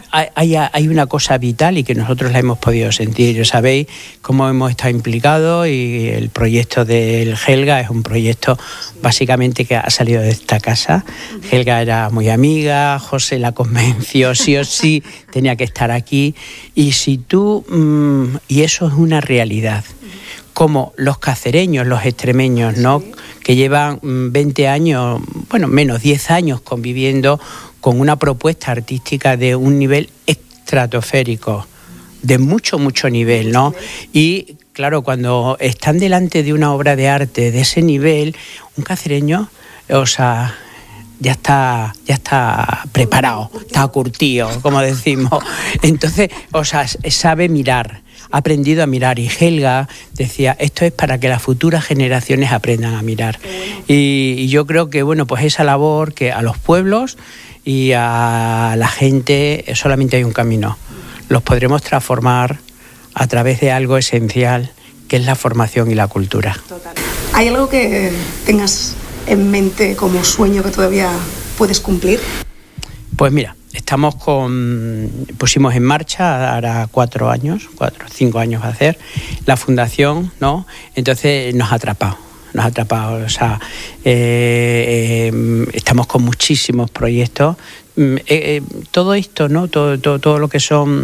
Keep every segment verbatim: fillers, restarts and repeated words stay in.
hay, hay una cosa vital y que nosotros la hemos podido sentir. Sabéis cómo hemos estado implicados y el proyecto del Helga es un proyecto básicamente que ha salido de esta casa. Helga era muy amiga, José la convenció sí o sí, tenía que estar aquí. Y si tú, mmm, y eso es una realidad, como los cacereños, los extremeños, ¿no?, que llevan veinte años, bueno, menos diez años conviviendo con una propuesta artística de un nivel estratosférico, de mucho, mucho nivel, ¿no? Y claro, cuando están delante de una obra de arte de ese nivel, un cacereño, o sea, ya está, ya está preparado, está curtido, como decimos. Entonces, o sea, sabe mirar, ha aprendido a mirar. Y Helga decía, esto es para que las futuras generaciones aprendan a mirar. Y, y yo creo que, bueno, pues esa labor que a los pueblos y a la gente solamente hay un camino. Los podremos transformar a través de algo esencial, que es la formación y la cultura. Total. ¿Hay algo que tengas en mente como sueño que todavía puedes cumplir? Pues mira, estamos con, pusimos en marcha, ahora cuatro años, cuatro, cinco años va a hacer, la fundación, ¿no? Entonces nos ha atrapado. Nos ha atrapado, o sea, eh, eh, estamos con muchísimos proyectos. Eh, eh, todo esto, ¿no? Todo, todo, todo lo que son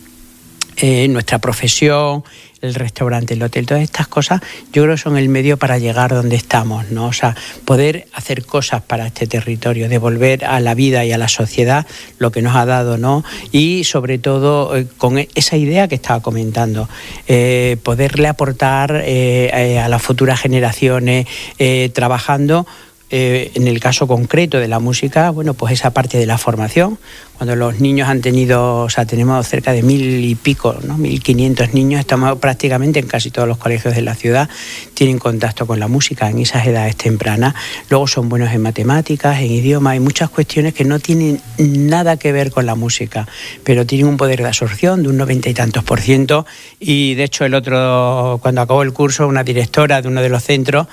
eh, nuestra profesión, el restaurante, el hotel, todas estas cosas, yo creo que son el medio para llegar donde estamos, ¿no? O sea, poder hacer cosas para este territorio, devolver a la vida y a la sociedad lo que nos ha dado, ¿no? Y sobre todo eh, con esa idea que estaba comentando, eh, poderle aportar eh, eh, a las futuras generaciones, eh, trabajando. Eh, en el caso concreto de la música, bueno, pues esa parte de la formación, cuando los niños han tenido, o sea, tenemos cerca de mil y pico, ¿no? Mil quinientos niños, estamos prácticamente en casi todos los colegios de la ciudad, tienen contacto con la música en esas edades tempranas, luego son buenos en matemáticas, en idioma, hay muchas cuestiones que no tienen nada que ver con la música, pero tienen un poder de absorción de un noventa y tantos por ciento, y de hecho el otro, cuando acabó el curso, una directora de uno de los centros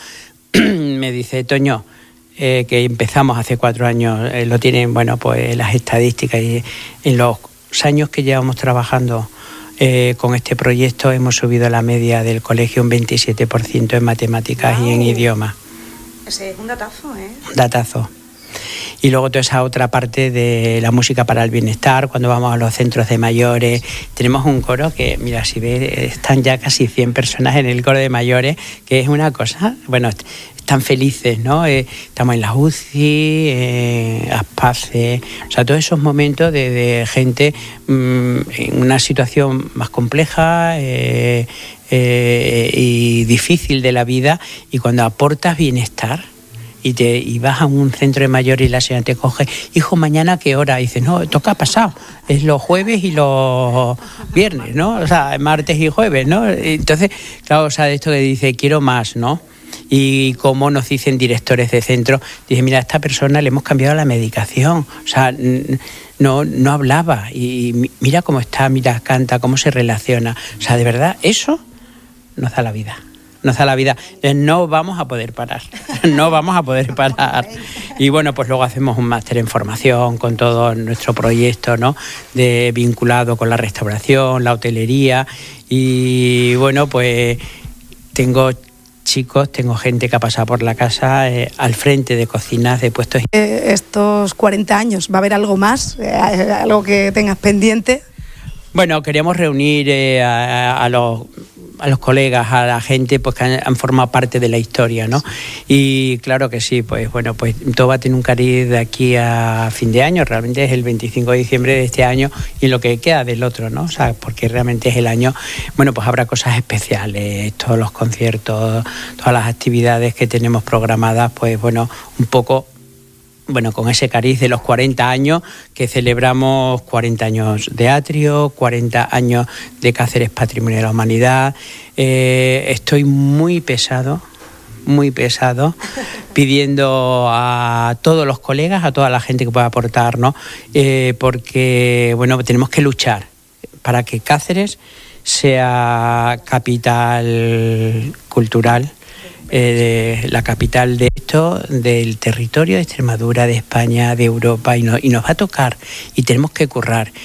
me dice, Toño, Eh, que empezamos hace cuatro años, eh, lo tienen, bueno, pues las estadísticas, y en los años que llevamos trabajando eh, con este proyecto hemos subido la media del colegio un veintisiete por ciento en matemáticas wow. y en idioma. Ese es un datazo, ¿eh? Un datazo. Y luego toda esa otra parte de la música para el bienestar, cuando vamos a los centros de mayores, tenemos un coro que, mira, si ves, están ya casi cien personas en el coro de mayores, que es una cosa, bueno, están felices, ¿no? Eh, estamos en la U C I, eh, Aspace, o sea, todos esos momentos de, de gente mmm, en una situación más compleja eh, eh, y difícil de la vida, y cuando aportas bienestar, Y, te, y vas a un centro de mayores y la señora te coge, hijo, ¿mañana a qué hora? Y dices, no, toca pasado, es los jueves y los viernes, ¿no? O sea, martes y jueves, ¿no? Entonces, claro, o sea, de esto que dice, quiero más, ¿no? Y como nos dicen directores de centro, dice, mira, a esta persona le hemos cambiado la medicación, o sea, no, no hablaba, y mira cómo está, mira, canta, cómo se relaciona, o sea, de verdad, eso nos da la vida. Nos da la vida. No vamos a poder parar, no vamos a poder parar. Y bueno, pues luego hacemos un máster en formación con todo nuestro proyecto, ¿no? De, vinculado con la restauración, la hotelería. Y bueno, pues tengo chicos, tengo gente que ha pasado por la casa eh, al frente de cocinas, de puestos. Eh, estos cuarenta años, ¿va a haber algo más? Eh, ¿Algo que tengas pendiente? Bueno, queríamos reunir eh, a, a los... a los colegas, a la gente pues que han, han formado parte de la historia, ¿no? Y claro que sí, pues bueno, pues todo va a tener un cariz de aquí a fin de año, realmente es el veinticinco de diciembre de este año y lo que queda del otro, ¿no? O sea, porque realmente es el año, bueno, pues habrá cosas especiales, todos los conciertos, todas las actividades que tenemos programadas, pues bueno, un poco... Bueno, con ese cariz de los cuarenta años, que celebramos cuarenta años de Atrio, cuarenta años de Cáceres Patrimonio de la Humanidad. Eh, estoy muy pesado, muy pesado, pidiendo a todos los colegas, a toda la gente que pueda aportar, ¿no? Eh, porque, bueno, tenemos que luchar para que Cáceres sea capital cultural, Eh, de la capital de esto, del territorio de Extremadura, de España, de Europa, y, no, y nos va a tocar y tenemos que currar.